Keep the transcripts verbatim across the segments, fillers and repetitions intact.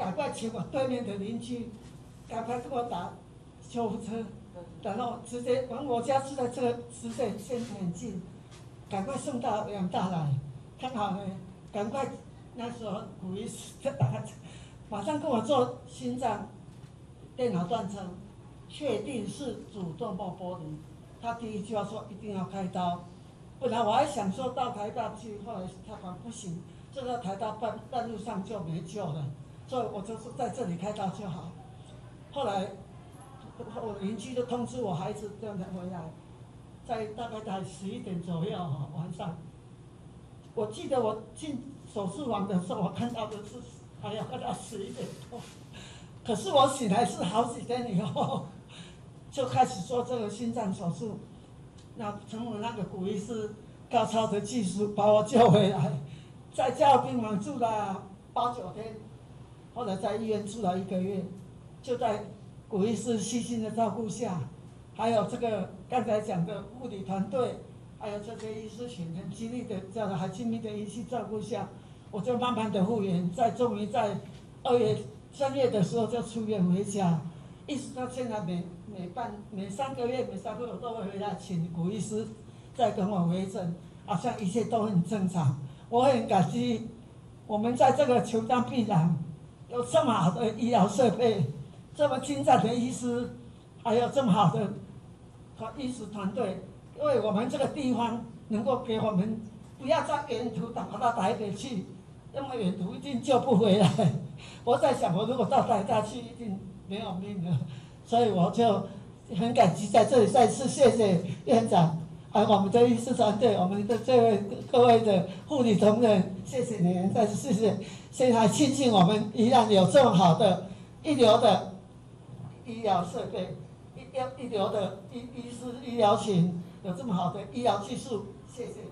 赶快请我对面的邻居，赶快给我打救护车，然后直接往我家住在这个实在现在很近，赶快送到养大来。看好呢，赶快那时候古医师就打开，马上跟我做心脏电脑断层，确定是主动脉剥离。他第一句话说一定要开刀，本来我还想说到台大去，后来他讲不行，这个台大半半路上就没救了，所以我就说在这里开刀就好。后来我邻居就通知我孩子这样才回来，在大概在十一点左右哈晚上，我记得我进手术房的时候，我看到的是哎呀快到十一点多，可是我醒来是好几天以后。就开始做这个心脏手术，那成为那个古医师高超的技术把我救回来，在加护病房住了八九天，后来在医院住了一个月，就在古医师细心的照顾下，还有这个刚才讲的护理团队，还有这些医师群很激励的这样的很亲密的医师照顾下，我就慢慢的复原，在终于在二月三月的时候就出院回家。一直到现在每每半每三个月每三个月我都会回来请古医师再跟我回诊，好像一切都很正常。我很感激我们在这个球江病人有这么好的医疗设备，这么精湛的医师，还有这么好的医师团队，因为我们这个地方能够给我们不要再远途跑到台北去，因为远途一定救不回来。我在想，我如果到台大去，一定没有命了，所以我就很感激在这里再次谢谢院长，还有我们的医师团队，我们的这位各位的护理同仁，谢谢你们，再次谢谢。现在庆幸我们依然有这么好的一流的医疗设备，一一流的医医师医疗群，有这么好的医疗技术，谢谢。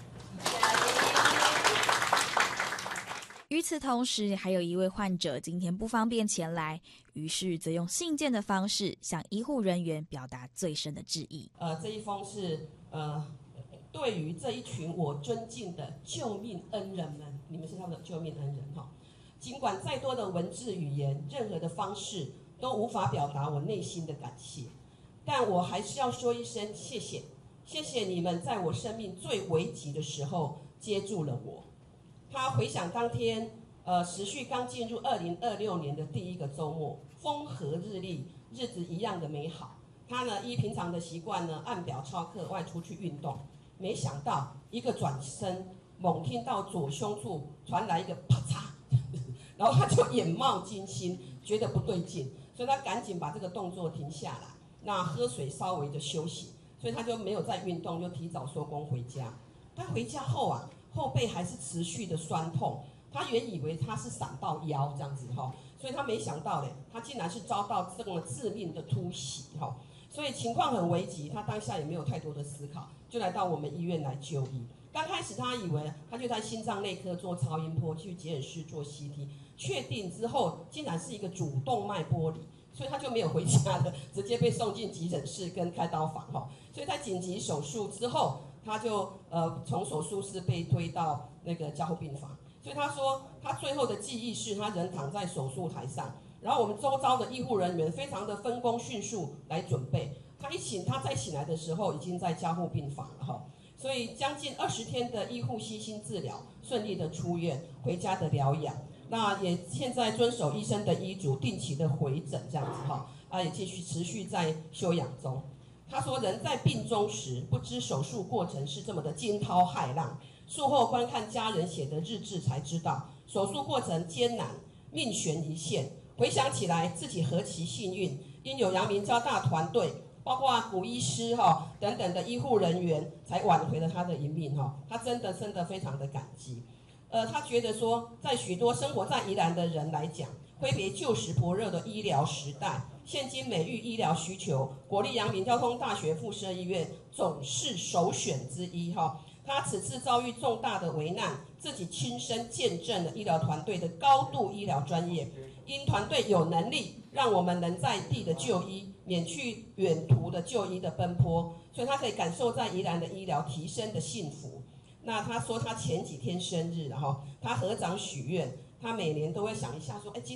与此同时，还有一位患者今天不方便前来，于是则用信件的方式向医护人员表达最深的致意。 呃，这一封是呃，对于这一群我尊敬的救命恩人们，你们是他们的救命恩人哈。尽管再多的文字语言，任何的方式都无法表达我内心的感谢，但我还是要说一声谢谢，谢谢你们在我生命最危急的时候接住了我。他回想当天，呃，时序刚进入二零二六年的第一个周末，风和日丽，日子一样的美好。他呢，依平常的习惯呢，按表操课外出去运动。没想到一个转身，猛听到左胸处传来一个啪嚓，然后他就眼冒金星，觉得不对劲，所以他赶紧把这个动作停下来，那喝水稍微的休息，所以他就没有再运动，就提早收工回家。他回家后啊，后背还是持续的酸痛，他原以为他是闪到腰这样子哈，所以他没想到嘞，他竟然是遭到这种致命的突袭哈，所以情况很危急，他当下也没有太多的思考，就来到我们医院来就医。刚开始他以为他就在心脏内科做超音波，去急诊室做 C T， 确定之后竟然是一个主动脉剥离，所以他就没有回家了，直接被送进急诊室跟开刀房哈。所以在紧急手术之后，他就呃从手术室被推到那个加护病房。所以他说他最后的记忆是他人躺在手术台上，然后我们周遭的医护人员非常的分工迅速来准备。他一醒，他再醒来的时候已经在加护病房了哈。所以将近二十天的医护悉心治疗，顺利的出院，回家的疗养。那也现在遵守医生的医嘱，定期的回诊这样子哈，啊也继续持续在休养中。他说人在病中时，不知手术过程是这么的惊涛骇浪，术后观看家人写的日志才知道，手术过程艰难，命悬一线。回想起来，自己何其幸运，因有阳明交大团队，包括古医师哈等等的医护人员，才挽回了他的一命哈。他真的真的非常的感激。呃，他觉得说，在许多生活在宜兰的人来讲，挥别旧时薄热的医疗时代，现今美育医疗需求，国立阳明交通大学附设医院总是首选之一哈。他此次遭遇重大的危难，自己亲身见证了医疗团队的高度医疗专业，因团队有能力让我们能在地的就医，免去远途的就医的奔波，所以他可以感受在宜兰的医疗提升的幸福。那他说他前几天生日，然后他合掌许愿，他每年都会想一下说，哎，今